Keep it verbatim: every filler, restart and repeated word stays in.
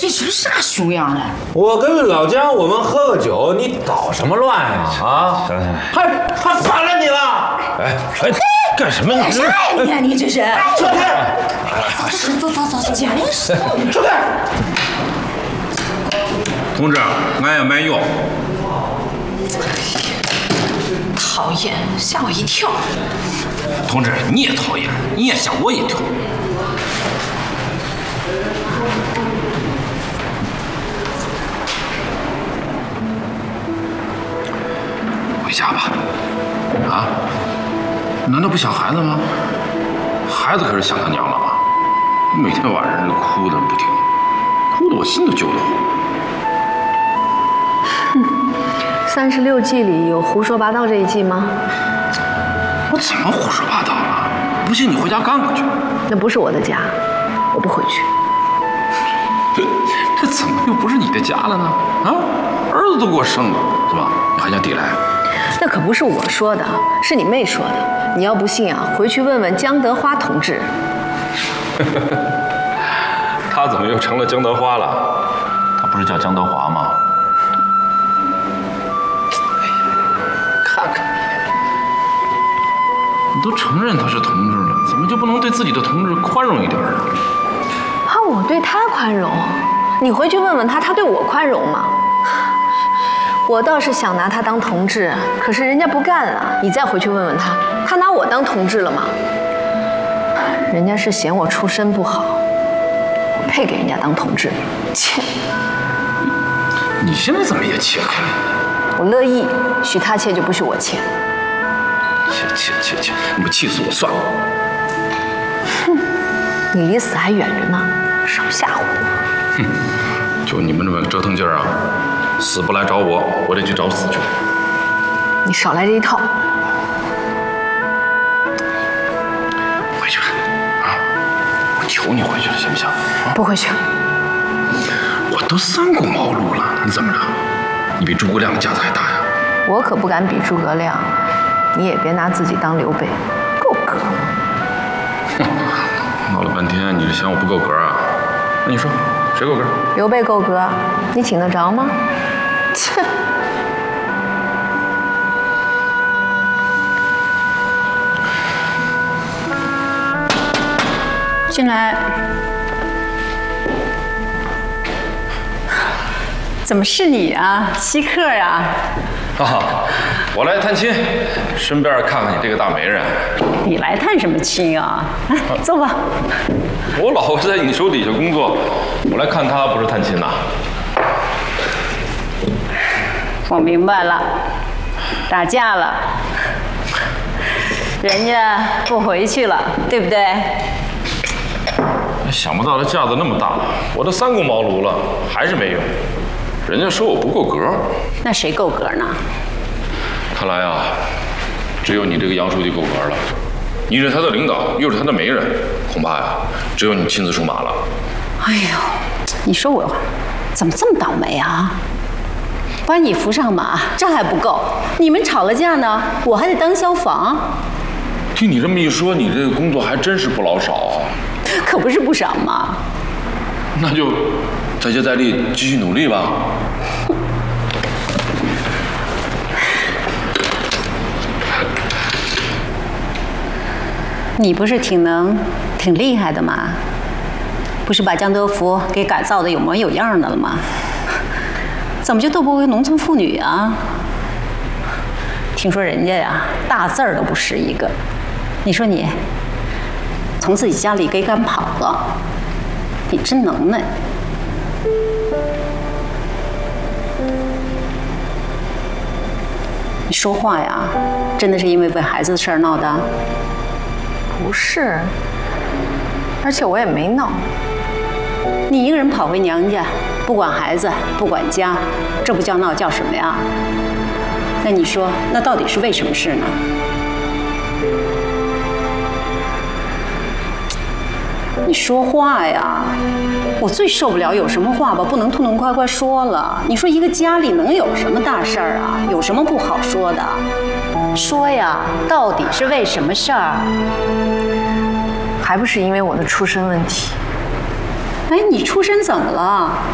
这成啥熊样了？ 我跟老姜我们喝个酒，你捣什么乱呀？啊！ 行行， 还还烦了你了？ 哎哎，干什么呀？ 干啥呀你啊你这是？ 走开！ 走走走走走，讲的是。 走开！ 同志，俺也买药。 讨厌，吓我一跳。 同志，你也讨厌，你也吓我一跳。回家吧。啊？难道不想孩子吗？孩子可是想他娘了啊！每天晚上就哭的不停，哭得我心都揪得慌。 三十六计里有胡说八道这一计吗？ 我怎么胡说八道了？不信你回家干过去。 那不是我的家，我不回去。 这怎么又不是你的家了呢？啊，儿子都给我生了，是吧？你还想抵赖？ 那可不是我说的，是你妹说的。你要不信啊，回去问问江德花同志。 他怎么又成了江德花了？他不是叫江德华吗？看看你，你都承认他是同志了，怎么就不能对自己的同志宽容一点呢？ 啊，我对他宽容，你回去问问他，他对我宽容吗？我倒是想拿他当同志，可是人家不干啊。你再回去问问他，他拿我当同志了吗？人家是嫌我出身不好，我配给人家当同志？切！ 你现在怎么也切开了？ 我乐意，许他切就不许我切。 切切切切！你不气死我算了。 哼，你离死还远着呢，少吓唬我。 哼，就你们这么折腾劲儿啊！死不来找我，我得去找死去。 你少来这一套。 回去吧，啊！我求你回去了，行不行？啊、 不回去。 我都三顾茅庐了，你怎么着？你比诸葛亮的架子还大呀？ 我可不敢比诸葛亮，你也别拿自己当刘备，够格吗？ 哼，闹了半天，你是嫌我不够格啊？那你说谁够格？ 刘备够格，你请得着吗？切！ 进来。怎么是你啊，稀客呀？ 啊，我来探亲，顺便看看你这个大媒人。 你来探什么亲啊？来，坐吧。 我老婆在你手底下工作，我来看她不是探亲呐。 我明白了，打架了，人家不回去了，对不对？ 想不到他架子那么大，我都三顾茅庐了，还是没用。人家说我不够格。 那谁够格呢？ 看来啊，只有你这个杨书记够格了。你是他的领导，又是他的媒人，恐怕呀，只有你亲自出马了。 哎呦，你说我怎么这么倒霉啊？把你扶上马，这还不够，你们吵了架呢，我还得当消防。 听你这么一说，你这个工作还真是不老少啊。 可不是不少嘛。 那就再接再厉，继续努力吧。 你不是挺能、挺厉害的吗？不是把江德福给改造的有模有样的了吗？怎么就斗不过农村妇女啊？听说人家呀，大字儿都不识一个。你说你从自己家里给赶跑了，你真能耐。你说话呀，真的是因为为孩子的事儿闹的？ 不是，而且我也没闹。 你一个人跑回娘家，不管孩子，不管家，这不叫闹，叫什么呀？那你说，那到底是为什么事呢？你说话呀！我最受不了有什么话吧，不能痛痛快快说了。你说一个家里能有什么大事儿啊？有什么不好说的？说呀，到底是为什么事儿？ 还不是因为我的出身问题。 哎，你出身怎么了？